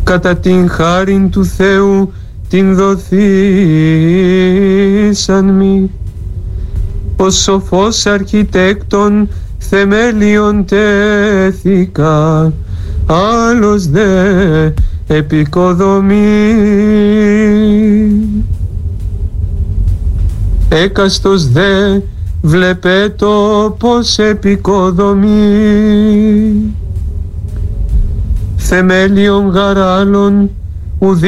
κατά την χάριν του Θεού την δοθήσαν μη. Ο σοφός αρχιτέκτον θεμέλιον τέθηκα, άλλος δε επικοδομή. Έκαστος δε βλέπετο πως επικοδομή. Θεμέλιον γαράλων ουδή